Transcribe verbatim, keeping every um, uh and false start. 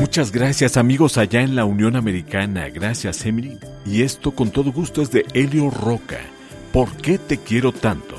Muchas gracias, amigos allá en la Unión Americana. Gracias, Emily. Y esto con todo gusto es de Elio Roca. ¿Por qué te quiero tanto?